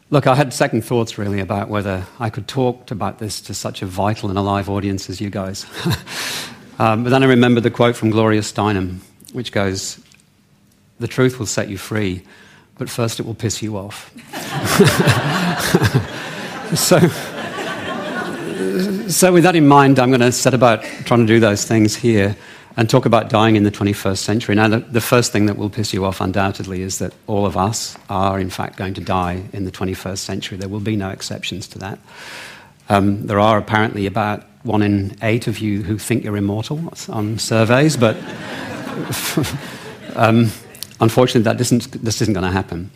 Look, I had second thoughts, really, about whether I could talk about this to such a vital and alive audience as you guys. But then I remembered the quote from Gloria Steinem, which goes, "The truth will set you free, but first it will piss you off." So with that in mind, I'm going to set about trying to do those things here and talk about dying in the 21st century. Now, the first thing that will piss you off, undoubtedly, is that all of us are, in fact, going to die in the 21st century. There will be no exceptions to that. There are apparently about 1 in 8 of you who think you're immortal on surveys, but unfortunately, this isn't going to happen.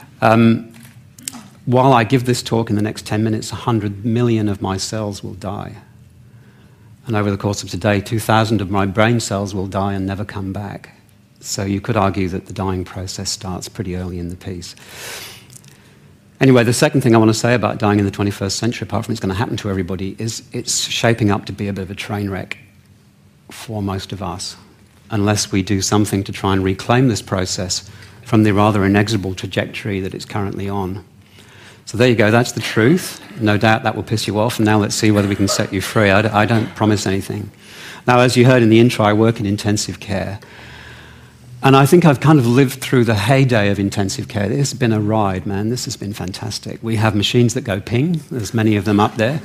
While I give this talk in the next 10 minutes, 100 million of my cells will die. And over the course of today, 2,000 of my brain cells will die and never come back. So you could argue that the dying process starts pretty early in the piece. Anyway, the second thing I want to say about dying in the 21st century, apart from it's going to happen to everybody, is it's shaping up to be a bit of a train wreck for most of us, unless we do something to try and reclaim this process from the rather inexorable trajectory that it's currently on. So there you go, that's the truth. No doubt that will piss you off, and now let's see whether we can set you free. I don't promise anything. Now, as you heard in the intro, I work in intensive care. And I think I've kind of lived through the heyday of intensive care. This has been a ride, man. This has been fantastic. We have machines that go ping. There's many of them up there.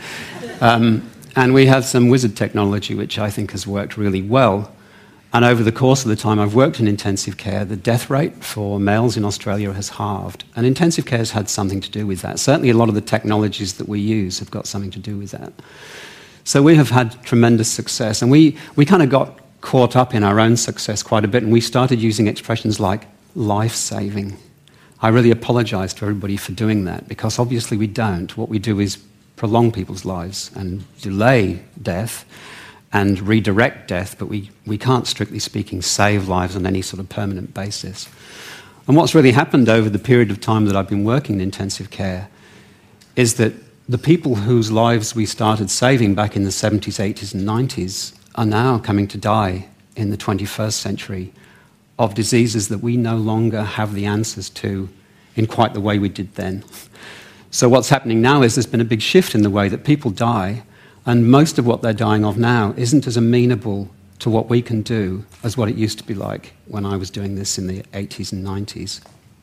And we have some wizard technology, which I think has worked really well. And over the course of the time I've worked in intensive care, the death rate for males in Australia has halved. And intensive care has had something to do with that. Certainly a lot of the technologies that we use have got something to do with that. So we have had tremendous success. And we kind of got caught up in our own success quite a bit, and we started using expressions like life-saving. I really apologize to everybody for doing that, because obviously we don't. What we do is prolong people's lives and delay death and redirect death, but we can't, strictly speaking, save lives on any sort of permanent basis. And what's really happened over the period of time that I've been working in intensive care is that the people whose lives we started saving back in the 70s, 80s and 90s are now coming to die in the 21st century of diseases that we no longer have the answers to in quite the way we did then. So what's happening now is there's been a big shift in the way that people die, and most of what they're dying of now isn't as amenable to what we can do as what it used to be like when I was doing this in the 80s and 90s.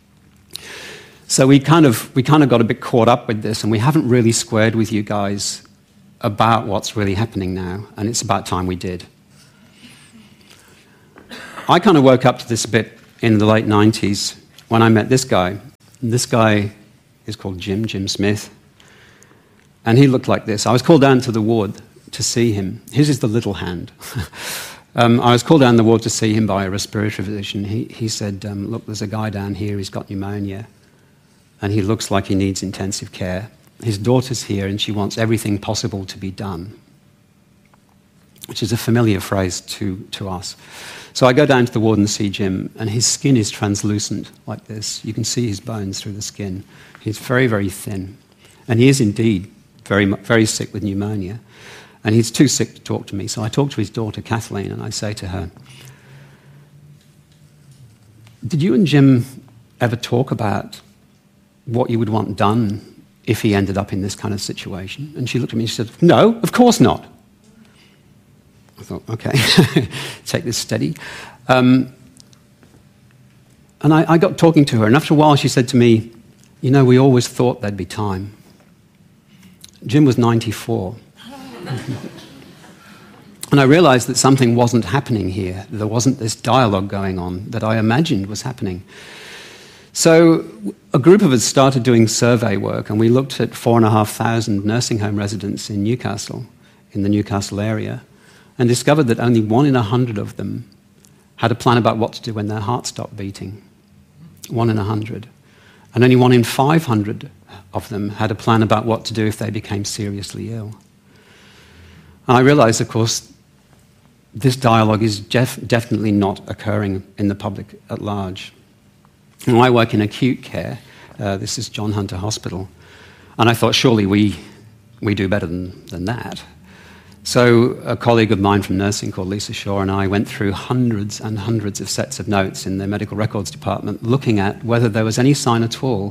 So we kind of got a bit caught up with this, and we haven't really squared with you guys about what's really happening now, and it's about time we did. I kind of woke up to this a bit in the late 90s when I met this guy. And this guy is called Jim Smith, and he looked like this. I was called down to the ward to see him. His is the little hand. I was called down the ward to see him by a respiratory physician. He said, look, there's a guy down here, he's got pneumonia, and he looks like he needs intensive care. His daughter's here, and she wants everything possible to be done, which is a familiar phrase to us. So I go down to the ward and see Jim, and his skin is translucent like this. You can see his bones through the skin. He's very, very thin, and he is indeed very, very sick with pneumonia, and he's too sick to talk to me. So I talk to his daughter, Kathleen, and I say to her, did you and Jim ever talk about what you would want done if he ended up in this kind of situation? And she looked at me and she said, no, of course not. I thought, okay, take this steady. And I got talking to her, and after a while she said to me, you know, we always thought there'd be time. Jim was 94. And I realized that something wasn't happening here. There wasn't this dialogue going on that I imagined was happening. So a group of us started doing survey work, and we looked at 4,500 nursing home residents in Newcastle, in the Newcastle area, and discovered that only 1 in 100 of them had a plan about what to do when their heart stopped beating. 1 in 100. And only 1 in 500 of them had a plan about what to do if they became seriously ill. And I realized, of course, this dialogue is definitely not occurring in the public at large. And I work in acute care. This is John Hunter Hospital. And I thought, surely we do better than that. So a colleague of mine from nursing called Lisa Shaw and I went through hundreds and hundreds of sets of notes in the medical records department looking at whether there was any sign at all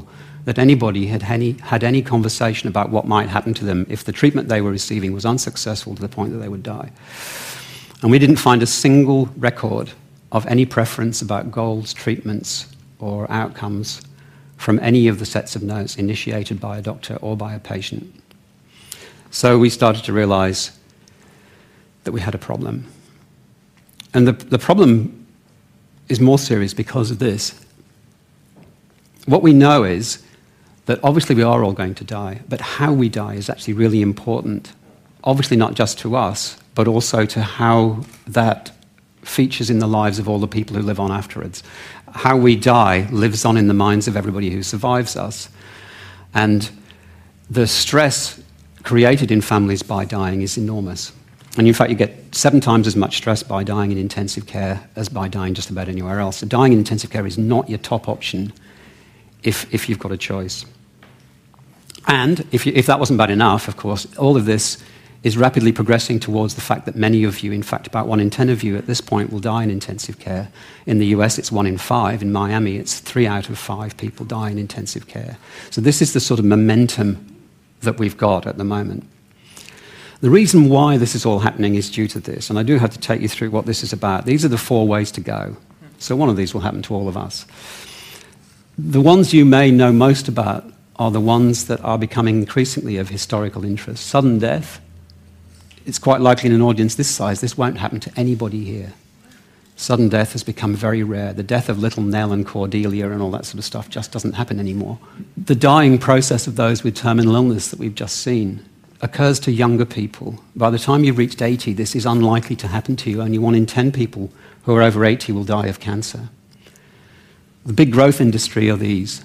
that anybody had any conversation about what might happen to them if the treatment they were receiving was unsuccessful to the point that they would die. And we didn't find a single record of any preference about goals, treatments, or outcomes from any of the sets of notes initiated by a doctor or by a patient. So we started to realize that we had a problem. And the problem is more serious because of this. What we know is that obviously we are all going to die, but how we die is actually really important. Obviously not just to us, but also to how that features in the lives of all the people who live on afterwards. How we die lives on in the minds of everybody who survives us. And the stress created in families by dying is enormous. And in fact, you get 7 times as much stress by dying in intensive care as by dying just about anywhere else. So dying in intensive care is not your top option if you've got a choice. And if that wasn't bad enough, of course, all of this is rapidly progressing towards the fact that many of you, in fact, about 1 in 10 of you at this point will die in intensive care. In the US, it's 1 in 5. In Miami, it's 3 out of 5 people die in intensive care. So this is the sort of momentum that we've got at the moment. The reason why this is all happening is due to this, and I do have to take you through what this is about. These are the 4 ways to go. So one of these will happen to all of us. The ones you may know most about are the ones that are becoming increasingly of historical interest. Sudden death. It's quite likely in an audience this size, this won't happen to anybody here. Sudden death has become very rare. The death of little Nell and Cordelia and all that sort of stuff just doesn't happen anymore. The dying process of those with terminal illness that we've just seen occurs to younger people. By the time you've reached 80, this is unlikely to happen to you. Only 1 in 10 people who are over 80 will die of cancer. The big growth industry are these.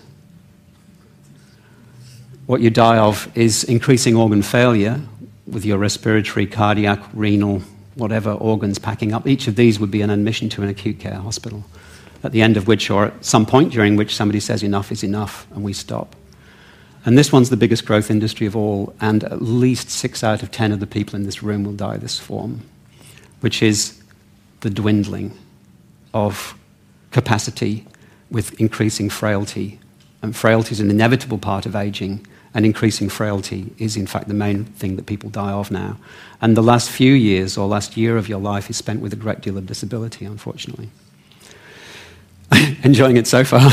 What you die of is increasing organ failure, with your respiratory, cardiac, renal, whatever organs packing up. Each of these would be an admission to an acute care hospital, at the end of which, or at some point during which, somebody says enough is enough, and we stop. And this one's the biggest growth industry of all, and at least 6 out of 10 of the people in this room will die this form, which is the dwindling of capacity with increasing frailty. And frailty is an inevitable part of aging, and increasing frailty is, in fact, the main thing that people die of now. And the last few years, or last year of your life, is spent with a great deal of disability, unfortunately. Enjoying it so far?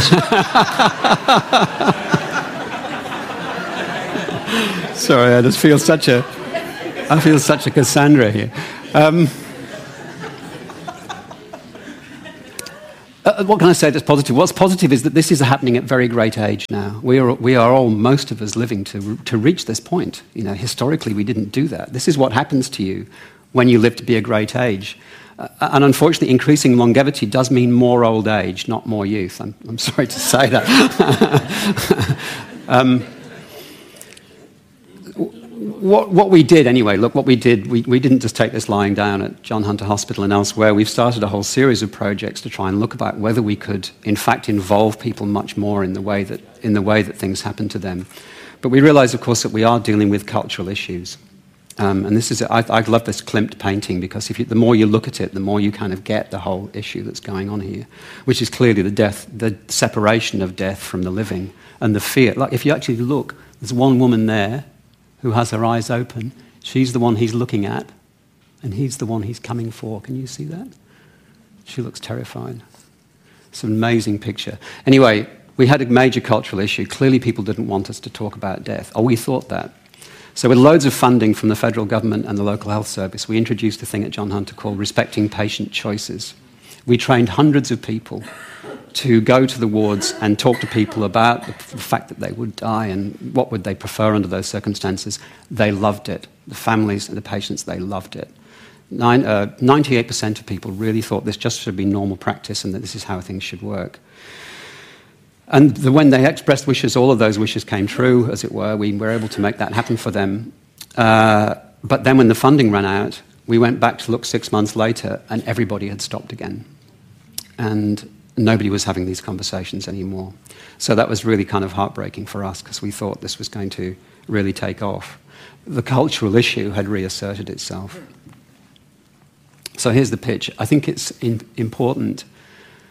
Sorry, I just feel such a Cassandra here. What can I say that's positive? What's positive is that this is happening at very great age now. We are all, most of us, living to reach this point. You know, historically, we didn't do that. This is what happens to you when you live to be a great age. And unfortunately, increasing longevity does mean more old age, not more youth. I'm sorry to say that. What we did anyway, look, what we did, we didn't just take this lying down at John Hunter Hospital and elsewhere. We've started a whole series of projects to try and look about whether we could, in fact, involve people much more in the way that things happen to them. But we realize, of course, that we are dealing with cultural issues. And this is, I love this Klimt painting, because the more you look at it, the more you kind of get the whole issue that's going on here, which is clearly the separation of death from the living and the fear. Like, if you actually look, there's one woman there who has her eyes open. She's the one he's looking at, and he's the one he's coming for. Can you see that? She looks terrified. It's an amazing picture. Anyway, we had a major cultural issue. Clearly people didn't want us to talk about death. Oh, we thought that. So with loads of funding from the federal government and the local health service, we introduced a thing at John Hunter called Respecting Patient Choices. We trained hundreds of people to go to the wards and talk to people about the fact that they would die and what would they prefer under those circumstances. They loved it. The families and the patients, they loved it. 98% of people really thought this just should be normal practice and that this is how things should work. And when they expressed wishes, all of those wishes came true, as it were. We were able to make that happen for them. But then when the funding ran out, we went back to look 6 months later, and everybody had stopped again. And nobody was having these conversations anymore. So that was really kind of heartbreaking for us, because we thought this was going to really take off. The cultural issue had reasserted itself. So here's the pitch. I think it's important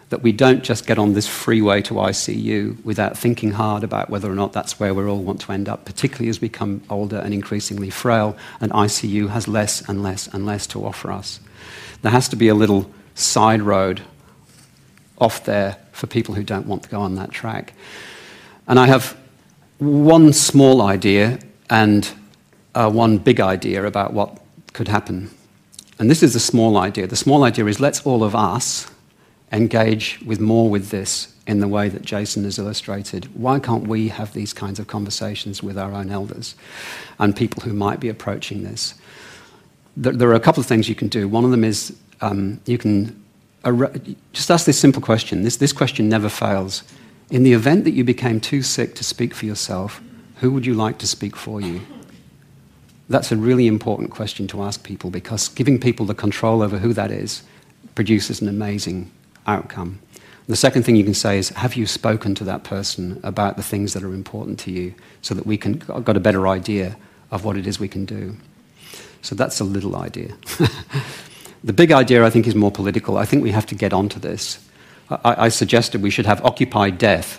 that we don't just get on this freeway to ICU without thinking hard about whether or not that's where we all want to end up, particularly as we become older and increasingly frail, and ICU has less and less and less to offer us. There has to be a little side road off there for people who don't want to go on that track. And I have one small idea and one big idea about what could happen. And this is the small idea. The small idea is, let's all of us engage more with this in the way that Jason has illustrated. Why can't we have these kinds of conversations with our own elders and people who might be approaching this? There are a couple of things you can do. One of them is you can just ask this simple question. This question never fails. In the event that you became too sick to speak for yourself, who would you like to speak for you? That's a really important question to ask people, because giving people the control over who that is produces an amazing outcome. The second thing you can say is, have you spoken to that person about the things that are important to you, so that we can got a better idea of what it is we can do? So that's a little idea. The big idea, I think, is more political. I think we have to get onto this. I suggested we should have Occupy Death.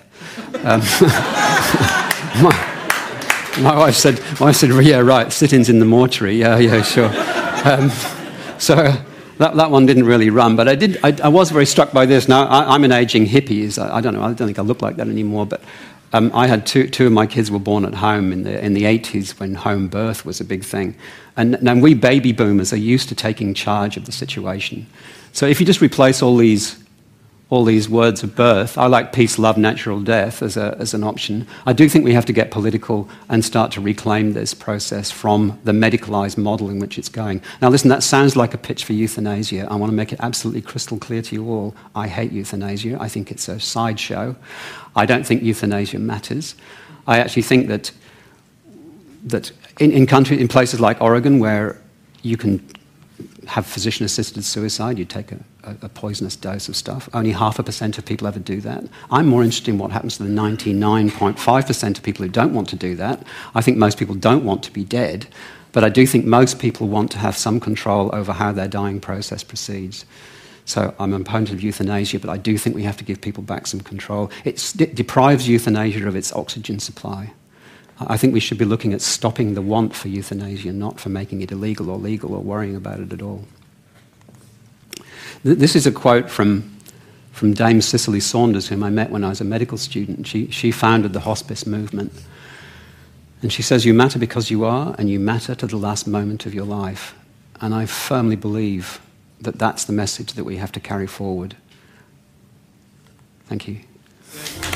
My wife said, yeah, right, sit-ins in the mortuary. Yeah, sure. So that one didn't really run, but I was very struck by this. Now, I'm an aging hippie. I don't know, I don't think I look like that anymore, but I had two of my kids were born at home in the 80s, when home birth was a big thing. And we baby boomers are used to taking charge of the situation. So if you just replace all these words of birth, I like peace, love, natural death as an option. I do think we have to get political and start to reclaim this process from the medicalised model in which it's going. Now listen, that sounds like a pitch for euthanasia. I want to make it absolutely crystal clear to you all. I hate euthanasia. I think it's a sideshow. I don't think euthanasia matters. I actually think that in places like Oregon, where you can have physician-assisted suicide, you take a poisonous dose of stuff. Only 0.5% of people ever do that. I'm more interested in what happens to the 99.5% of people who don't want to do that. I think most people don't want to be dead, but I do think most people want to have some control over how their dying process proceeds. So I'm an opponent of euthanasia, but I do think we have to give people back some control. It deprives euthanasia of its oxygen supply. I think we should be looking at stopping the want for euthanasia, not for making it illegal or legal or worrying about it at all. This is a quote from Dame Cicely Saunders, whom I met when I was a medical student. She founded the hospice movement. And she says, "You matter because you are, and you matter to the last moment of your life." And I firmly believe that that's the message that we have to carry forward. Thank you.